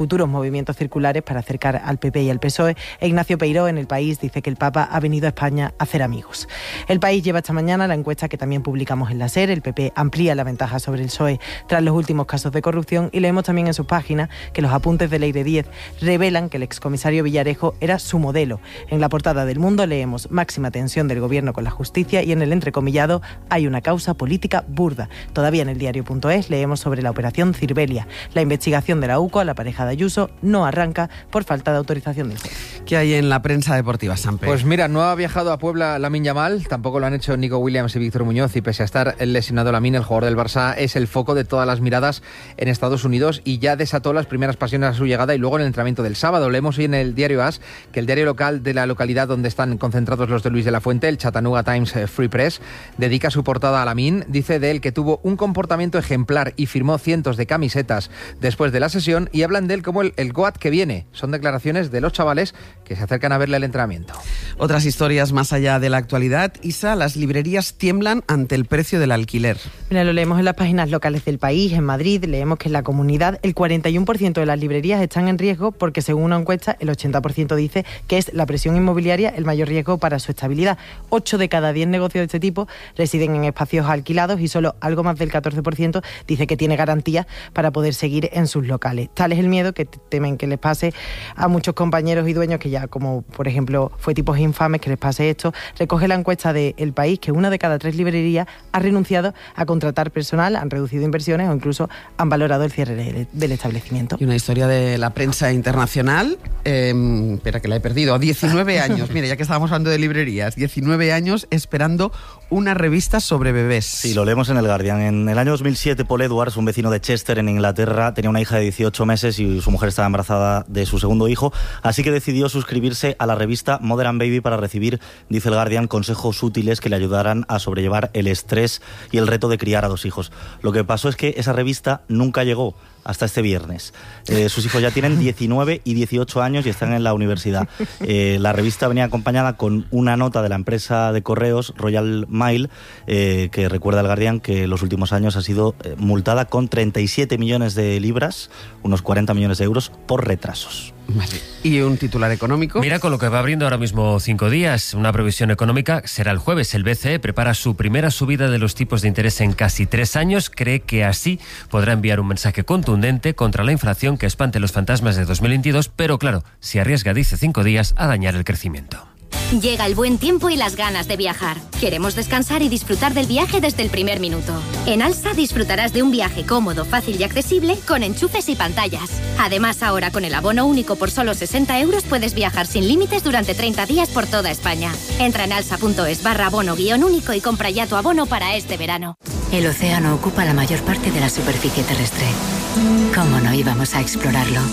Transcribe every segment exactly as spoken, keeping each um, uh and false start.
futuros movimientos circulares para acercar al P P y al P S O E. E Ignacio Peiró en El País dice que el Papa ha venido a España a hacer amigos. El País lleva esta mañana la encuesta que también publicamos en la SER. El P P amplía la ventaja sobre el P S O E tras los últimos casos de corrupción y leemos también en sus páginas que los apuntes de Leire Díez revelan que el excomisario Villarejo era su modelo. En la portada del Mundo leemos máxima tensión del gobierno con la justicia y en el entrecomillado hay una causa política burda. Todavía en el diario punto es leemos sobre la operación Cirbelia. La investigación de la U C O a la pareja de Ayuso no arranca por falta de autorización del juez. ¿Qué hay en la prensa deportiva, Sampe? Pues mira, no ha viajado a Puebla Lamine Yamal, tampoco lo han hecho Nico Williams y Víctor Muñoz, y pese a estar lesionado Lamine, el jugador del Barça es el foco de todas las miradas en Estados Unidos y ya desató las primeras pasiones a su llegada y luego en el entrenamiento del sábado. Leemos hoy en el diario AS que el diario local de la localidad donde están concentrados los de Luis de la Fuente, el Chattanooga Times Free Press, dedica su portada a Lamine. Dice de él que tuvo un comportamiento ejemplar y firmó cientos de camisetas después de la sesión y hablan de él como el, el GOAT que viene. Son declaraciones de los chavales que se acercan a verle el entrenamiento. Otras historias más allá de la actualidad. Isa, las librerías tiemblan ante el precio del alquiler. Mira, lo leemos en las páginas locales del País. En Madrid leemos que en la comunidad el cuarenta y uno por ciento de las librerías están en riesgo porque según una encuesta el ochenta por ciento dice que es la presión inmobiliaria el mayor riesgo para su estabilidad. ocho de cada diez negocios de este tipo residen en espacios alquilados y solo algo más del catorce por ciento dice que tiene garantías para poder seguir en sus locales. Tal es el miedo que temen que les pase a muchos compañeros y dueños que ya, como por ejemplo fue Tipos Infames, que les pase esto. Recoge la encuesta de El País que una de cada tres librerías ha renunciado a contratar personal, han reducido inversiones o incluso han valorado el cierre del establecimiento. Y una historia de la prensa internacional, eh, espera que la he perdido, diecinueve años, mire, ya que estábamos hablando de librerías, diecinueve años esperando una revista sobre bebés. Sí, lo leemos en el Guardian. En el año dos mil siete, Paul Edwards, un vecino de Chester en Inglaterra, tenía una hija de dieciocho meses y su mujer estaba embarazada de su segundo hijo, así que decidió suscribirse a la revista Mother and Baby para recibir, dice el Guardian, consejos útiles que le ayudaran a sobrellevar el estrés y el reto de criar a dos hijos. Lo que pasó es que esa revista nunca llegó hasta este viernes. Eh, sus hijos ya tienen diecinueve y dieciocho años y están en la universidad. Eh, la revista venía acompañada con una nota de la empresa de correos Royal Mail, eh, que recuerda al Guardian que en los últimos años ha sido eh, multada con treinta y siete millones de libras, unos cuarenta millones de euros, por retrasos. Vale. ¿Y un titular económico? Mira con lo que va abriendo ahora mismo cinco días. Una previsión económica será el jueves. El B C E prepara su primera subida de los tipos de interés en casi tres años. Cree que así podrá enviar un mensaje contundente contra la inflación que espante los fantasmas de dos mil veintidós, pero claro, si arriesga, dice cinco días, a dañar el crecimiento. Llega el buen tiempo y las ganas de viajar. Queremos descansar y disfrutar del viaje desde el primer minuto. En Alsa disfrutarás de un viaje cómodo, fácil y accesible con enchufes y pantallas. Además, ahora con el abono único por solo sesenta euros puedes viajar sin límites durante treinta días por toda España. Entra en alsa.es barra abono guión único y compra ya tu abono para este verano. El océano ocupa la mayor parte de la superficie terrestre. ¿Cómo no íbamos a explorarlo?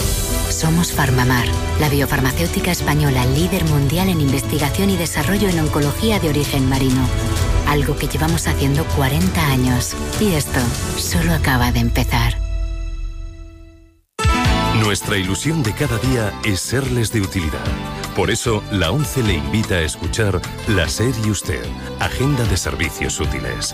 Somos Farmamar, la biofarmacéutica española líder mundial en investigación y desarrollo en oncología de origen marino. Algo que llevamos haciendo cuarenta años. Y esto solo acaba de empezar. Nuestra ilusión de cada día es serles de utilidad. Por eso, la ONCE le invita a escuchar La SER y Usted, Agenda de Servicios Útiles.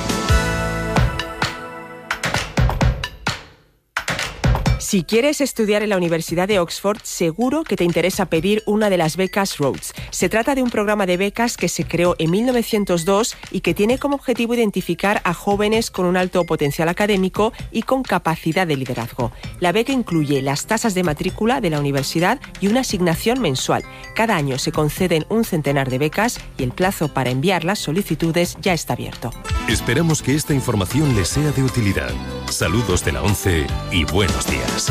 Si quieres estudiar en la Universidad de Oxford, seguro que te interesa pedir una de las becas Rhodes. Se trata de un programa de becas que se creó en mil novecientos dos y que tiene como objetivo identificar a jóvenes con un alto potencial académico y con capacidad de liderazgo. La beca incluye las tasas de matrícula de la universidad y una asignación mensual. Cada año se conceden un centenar de becas y el plazo para enviar las solicitudes ya está abierto. Esperamos que esta información les sea de utilidad. Saludos de la ONCE y buenos días.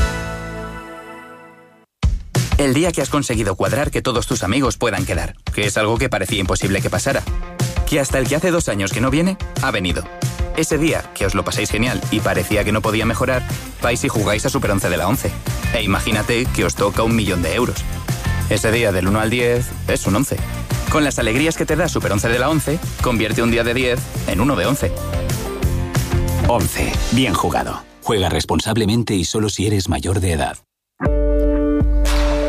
El día que has conseguido cuadrar que todos tus amigos puedan quedar, que es algo que parecía imposible que pasara. Que hasta el que hace dos años que no viene, ha venido. Ese día que os lo pasáis genial y parecía que no podía mejorar, vais y jugáis a Super once de la ONCE. E imagínate que os toca un millón de euros. Ese día del uno al diez es un once. Con las alegrías que te da Super once de la ONCE, convierte un día de diez en uno de once. once. Bien jugado. Juega responsablemente y solo si eres mayor de edad.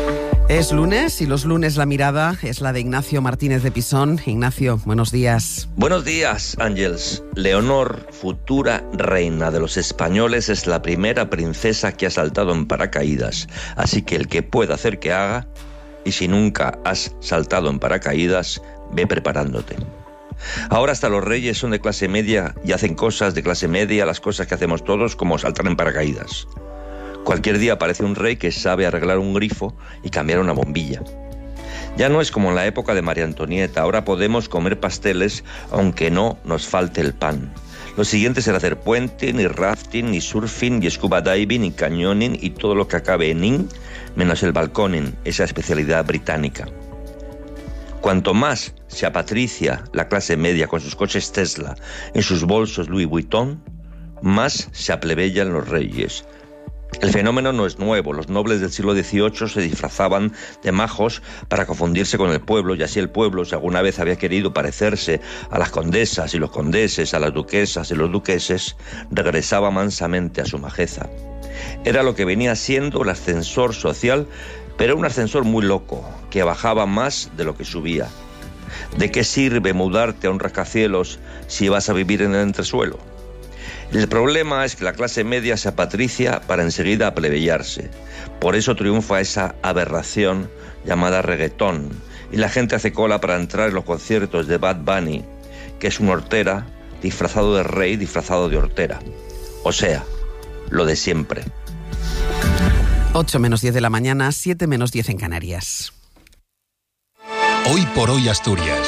Es lunes y los lunes la mirada es la de Ignacio Martínez de Pisón. Ignacio, buenos días. Buenos días, Ángels. Leonor, futura reina de los españoles, es la primera princesa que ha saltado en paracaídas. Así que el que pueda hacer que haga, y si nunca has saltado en paracaídas, ve preparándote. Ahora hasta los reyes son de clase media y hacen cosas de clase media, las cosas que hacemos todos, como saltar en paracaídas. Cualquier día aparece un rey que sabe arreglar un grifo y cambiar una bombilla. Ya no es como en la época de María Antonieta, ahora podemos comer pasteles aunque no nos falte el pan. Lo siguiente será hacer puente, ni rafting, ni surfing, ni scuba diving, ni cañoning y todo lo que acabe en in, menos el balconing, esa especialidad británica. Cuanto más se apatricia la clase media con sus coches Tesla, en sus bolsos Louis Vuitton, más se aplebellan los reyes. El fenómeno no es nuevo. Los nobles del siglo dieciocho se disfrazaban de majos para confundirse con el pueblo, y así el pueblo, si alguna vez había querido parecerse a las condesas y los condeses, a las duquesas y los duqueses, regresaba mansamente a su majeza. Era lo que venía siendo el ascensor social, pero un ascensor muy loco, que bajaba más de lo que subía. ¿De qué sirve mudarte a un rascacielos si vas a vivir en el entresuelo? El problema es que la clase media se apatricia para enseguida aplebellarse. Por eso triunfa esa aberración llamada reggaetón, y la gente hace cola para entrar en los conciertos de Bad Bunny, que es un hortera disfrazado de rey, disfrazado de hortera. O sea, lo de siempre. ocho menos diez de la mañana, siete menos diez en Canarias. Hoy por hoy Asturias.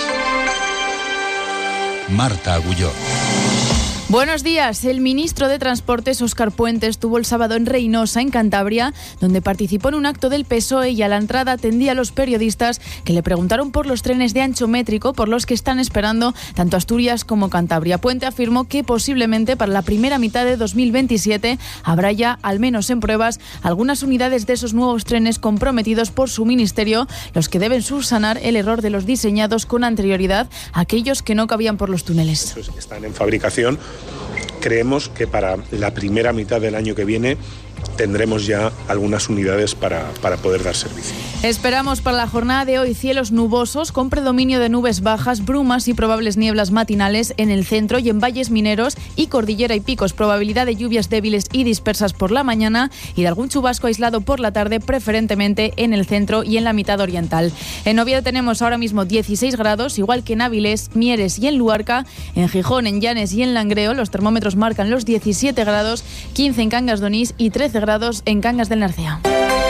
Marta Agulló. Buenos días. El ministro de Transportes, Óscar Puente, estuvo el sábado en Reinosa, en Cantabria, donde participó en un acto del P S O E y a la entrada atendía a los periodistas que le preguntaron por los trenes de ancho métrico por los que están esperando tanto Asturias como Cantabria. Puente afirmó que posiblemente para la primera mitad de dos mil veintisiete habrá ya, al menos en pruebas, algunas unidades de esos nuevos trenes comprometidos por su ministerio, los que deben subsanar el error de los diseñados con anterioridad, aquellos que no cabían por los túneles. Están en fabricación. Creemos que para la primera mitad del año que viene tendremos ya algunas unidades para, para poder dar servicio. Esperamos para la jornada de hoy cielos nubosos con predominio de nubes bajas, brumas y probables nieblas matinales en el centro y en valles mineros y cordillera y picos. Probabilidad de lluvias débiles y dispersas por la mañana y de algún chubasco aislado por la tarde, preferentemente en el centro y en la mitad oriental. En Oviedo tenemos ahora mismo dieciséis grados, igual que en Avilés, Mieres y en Luarca. En Gijón, en Llanes y en Langreo los termómetros marcan los diecisiete grados, quince en Cangas de Onís y trece grados en Cangas del Narcea.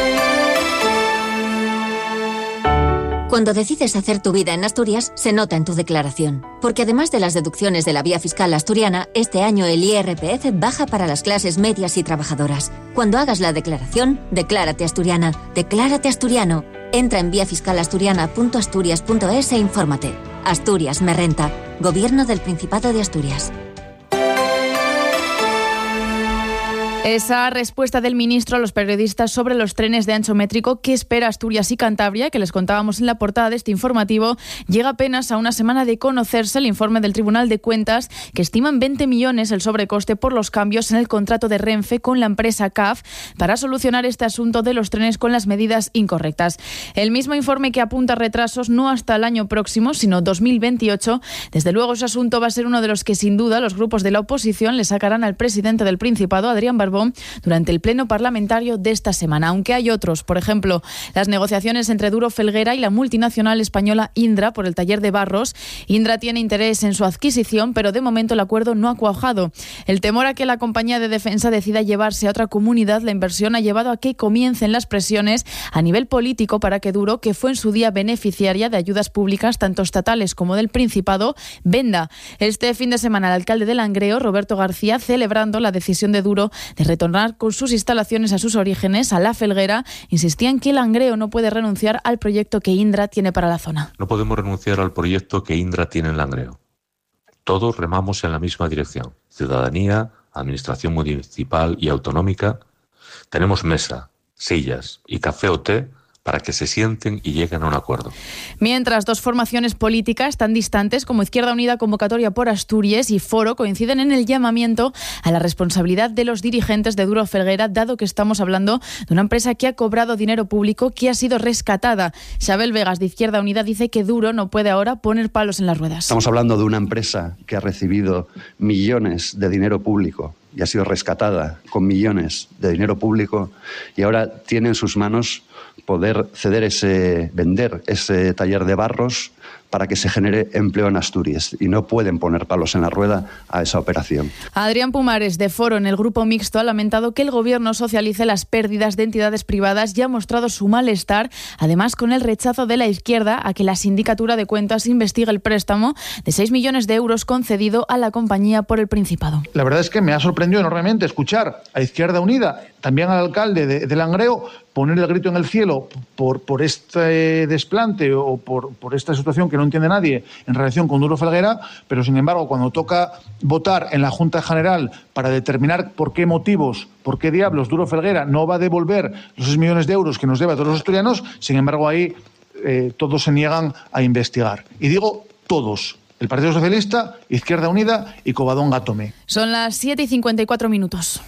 Cuando decides hacer tu vida en Asturias, se nota en tu declaración. Porque además de las deducciones de la vía fiscal asturiana, este año el I R P F baja para las clases medias y trabajadoras. Cuando hagas la declaración, declárate asturiana, declárate asturiano. Entra en vía fiscal asturiana punto asturias punto es e infórmate. Asturias me renta. Gobierno del Principado de Asturias. Esa respuesta del ministro a los periodistas sobre los trenes de ancho métrico que espera Asturias y Cantabria, que les contábamos en la portada de este informativo, llega apenas a una semana de conocerse el informe del Tribunal de Cuentas, que estima en veinte millones el sobrecoste por los cambios en el contrato de Renfe con la empresa C A F para solucionar este asunto de los trenes con las medidas incorrectas. El mismo informe que apunta retrasos no hasta el año próximo, sino dos mil veintiocho. Desde luego, ese asunto va a ser uno de los que sin duda los grupos de la oposición le sacarán al presidente del Principado, Adrián Barbón, durante el pleno parlamentario de esta semana, aunque hay otros, por ejemplo, las negociaciones entre Duro Felguera y la multinacional española Indra por el taller de Barros. Indra tiene interés en su adquisición, pero de momento el acuerdo no ha cuajado. El temor a que la compañía de defensa decida llevarse a otra comunidad la inversión ha llevado a que comiencen las presiones a nivel político para que Duro, que fue en su día beneficiaria de ayudas públicas tanto estatales como del Principado, venda. Este fin de semana el alcalde de Langreo, Roberto García, celebrando la decisión de Duro de retornar con sus instalaciones a sus orígenes, a La Felguera, insistía en que Langreo no puede renunciar al proyecto que Indra tiene para la zona. No podemos renunciar al proyecto que Indra tiene en Langreo. Todos remamos en la misma dirección. Ciudadanía, administración municipal y autonómica. Tenemos mesa, sillas y café o té para que se sienten y lleguen a un acuerdo. Mientras, dos formaciones políticas tan distantes como Izquierda Unida, Convocatoria por Asturias y Foro coinciden en el llamamiento a la responsabilidad de los dirigentes de Duro Felguera, dado que estamos hablando de una empresa que ha cobrado dinero público que ha sido rescatada. Xabel Vegas, de Izquierda Unida, dice que Duro no puede ahora poner palos en las ruedas. Estamos hablando de una empresa que ha recibido millones de dinero público y ha sido rescatada con millones de dinero público y ahora tiene en sus manos poder ceder ese, vender ese taller de barros para que se genere empleo en Asturias y no pueden poner palos en la rueda a esa operación. Adrián Pumares, de Foro, en el Grupo Mixto, ha lamentado que el Gobierno socialice las pérdidas de entidades privadas y ha mostrado su malestar, además con el rechazo de la izquierda a que la Sindicatura de Cuentas investigue el préstamo de seis millones de euros concedido a la compañía por el Principado. La verdad es que me ha sorprendido enormemente escuchar a Izquierda Unida, también al alcalde de, de Langreo, poner el grito en el cielo por, por este desplante o por, por esta situación que no entiende nadie en relación con Duro Felguera, pero sin embargo cuando toca votar en la Junta General para determinar por qué motivos, por qué diablos Duro Felguera no va a devolver los seis millones de euros que nos debe a todos los asturianos, sin embargo ahí eh, todos se niegan a investigar. Y digo todos. El Partido Socialista, Izquierda Unida y Covadonga Tomé. Son las siete y cincuenta y cuatro minutos.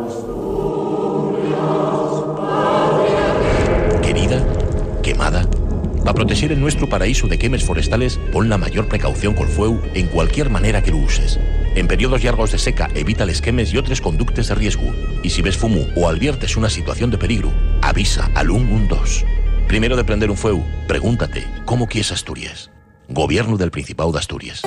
Querida, quemada, para proteger el nuestro paraíso de quemes forestales, pon la mayor precaución col fueu en cualquier manera que lo uses. En periodos largos de seca, evita les quemes y otros conductes de riesgo. Y si ves fumo o adviertes una situación de peligro, avisa al ciento doce. Primero de prender un fueu, pregúntate, ¿cómo quieres Asturias? Gobierno del Principado de Asturias.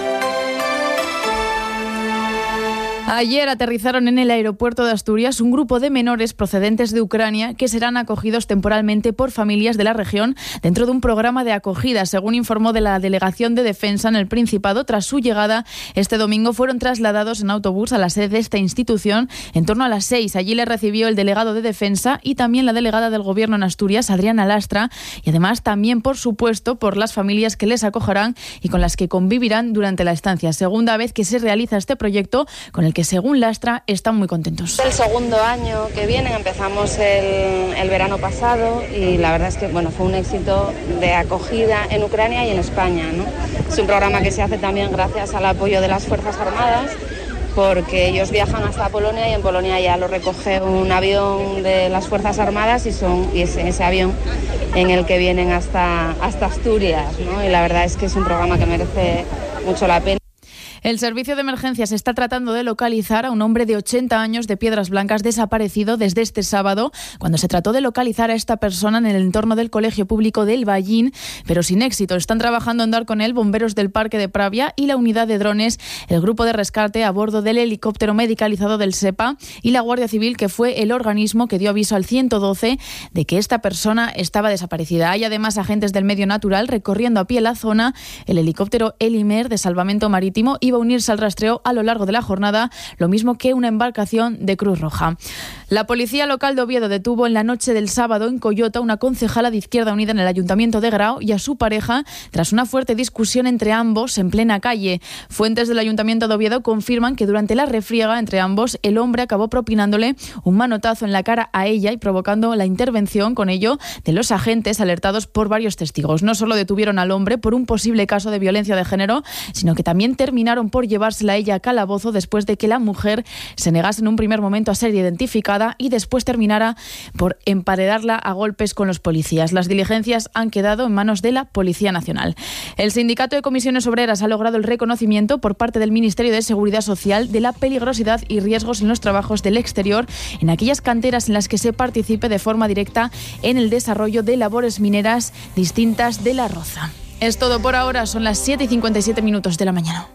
Ayer aterrizaron en el aeropuerto de Asturias un grupo de menores procedentes de Ucrania que serán acogidos temporalmente por familias de la región dentro de un programa de acogida, según informó de la Delegación de Defensa en el Principado. Tras su llegada este domingo fueron trasladados en autobús a la sede de esta institución en torno a las seis. Allí les recibió el delegado de Defensa y también la delegada del Gobierno en Asturias, Adriana Lastra, y además también, por supuesto, por las familias que les acogerán y con las que convivirán durante la estancia. Segunda vez que se realiza este proyecto con el que, según Lastra, están muy contentos. El segundo año que viene, empezamos el, el verano pasado y la verdad es que bueno, fue un éxito de acogida en Ucrania y en España, ¿no? Es un programa que se hace también gracias al apoyo de las Fuerzas Armadas, porque ellos viajan hasta Polonia y en Polonia ya lo recoge un avión de las Fuerzas Armadas y, son, y es ese avión en el que vienen hasta, hasta Asturias, ¿no? Y la verdad es que es un programa que merece mucho la pena. El Servicio de Emergencias está tratando de localizar a un hombre de ochenta años de Piedras Blancas desaparecido desde este sábado, cuando se trató de localizar a esta persona en el entorno del Colegio Público del Ballín, pero sin éxito. Están trabajando en dar con él bomberos del Parque de Pravia y la unidad de drones, el grupo de rescate a bordo del helicóptero medicalizado del SEPA y la Guardia Civil, que fue el organismo que dio aviso al ciento doce de que esta persona estaba desaparecida. Hay además agentes del medio natural recorriendo a pie la zona. El helicóptero Elimer de Salvamento Marítimo iba a unirse al rastreo a lo largo de la jornada, lo mismo que una embarcación de Cruz Roja. La policía local de Oviedo detuvo en la noche del sábado en Coyota una concejala de Izquierda Unida en el Ayuntamiento de Grao y a su pareja tras una fuerte discusión entre ambos en plena calle. Fuentes del Ayuntamiento de Oviedo confirman que durante la refriega entre ambos el hombre acabó propinándole un manotazo en la cara a ella y provocando la intervención con ello de los agentes alertados por varios testigos. No solo detuvieron al hombre por un posible caso de violencia de género, sino que también terminaron por llevársela a ella a calabozo después de que la mujer se negase en un primer momento a ser identificada y después terminara por emparedarla a golpes con los policías. Las diligencias han quedado en manos de la Policía Nacional. El Sindicato de Comisiones Obreras ha logrado el reconocimiento por parte del Ministerio de Seguridad Social de la peligrosidad y riesgos en los trabajos del exterior en aquellas canteras en las que se participe de forma directa en el desarrollo de labores mineras distintas de la Roza. Es todo por ahora, son las siete y cincuenta y siete minutos de la mañana.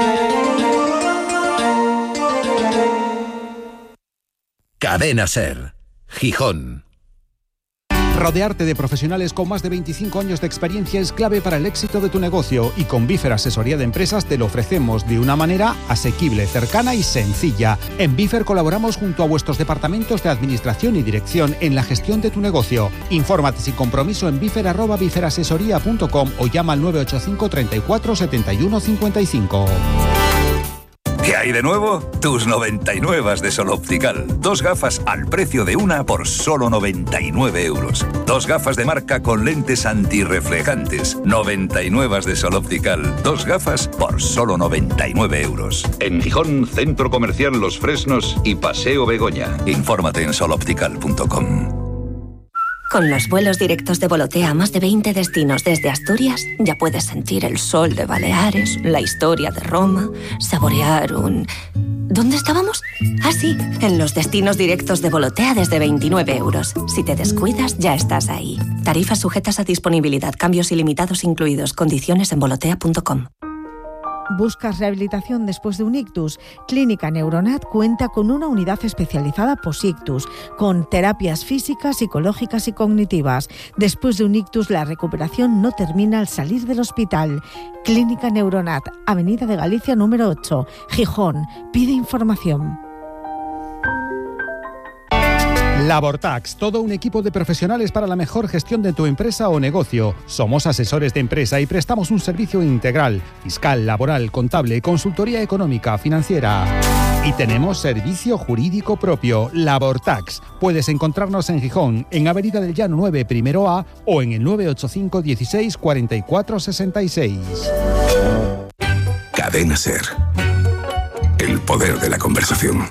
Cadena Ser, Gijón. Rodearte de profesionales con más de veinticinco años de experiencia es clave para el éxito de tu negocio y con Bifer Asesoría de Empresas te lo ofrecemos de una manera asequible, cercana y sencilla. En Bifer colaboramos junto a vuestros departamentos de administración y dirección en la gestión de tu negocio. Infórmate sin compromiso en bifer arroba biferasesoría punto com o llama al nueve ocho cinco, treinta y cuatro, setenta y uno, cincuenta y cinco. ¿Qué hay de nuevo? Tus noventa y nueve de Sol Optical. Dos gafas al precio de una por solo noventa y nueve euros. Dos gafas de marca con lentes antirreflejantes. noventa y nueve de Sol Optical. Dos gafas por solo noventa y nueve euros. En Gijón, Centro Comercial Los Fresnos y Paseo Begoña. Infórmate en sol optical punto com. Con los vuelos directos de Volotea a más de veinte destinos desde Asturias, ya puedes sentir el sol de Baleares, la historia de Roma, saborear un... ¿Dónde estábamos? Ah, sí, en los destinos directos de Volotea desde veintinueve euros. Si te descuidas, ya estás ahí. Tarifas sujetas a disponibilidad, cambios ilimitados incluidos, condiciones en volotea punto com. ¿Buscas rehabilitación después de un ictus? Clínica Neuronat cuenta con una unidad especializada post-ictus, con terapias físicas, psicológicas y cognitivas. Después de un ictus, la recuperación no termina al salir del hospital. Clínica Neuronat, Avenida de Galicia número ocho, Gijón. Pide información. Labortax, todo un equipo de profesionales para la mejor gestión de tu empresa o negocio. Somos asesores de empresa y prestamos un servicio integral, fiscal, laboral, contable, consultoría económica, financiera. Y tenemos servicio jurídico propio, Labortax. Puedes encontrarnos en Gijón, en Avenida del Llano nueve, primero A, o en el nueve ocho cinco dieciséis cuarenta y cuatro sesenta y seis. Cadena SER. El poder de la conversación.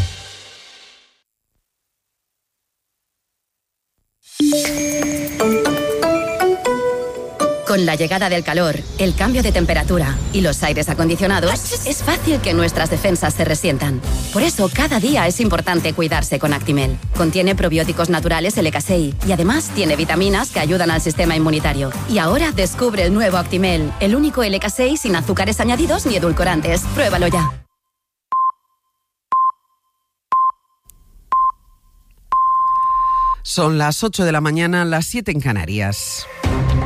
Con la llegada del calor, el cambio de temperatura y los aires acondicionados, es fácil que nuestras defensas se resientan. Por eso, cada día es importante cuidarse con Actimel. Contiene probióticos naturales L K seis y además tiene vitaminas que ayudan al sistema inmunitario. Y ahora descubre el nuevo Actimel, el único L K seis sin azúcares añadidos ni edulcorantes. Pruébalo ya. Son las ocho de la mañana, las siete en Canarias.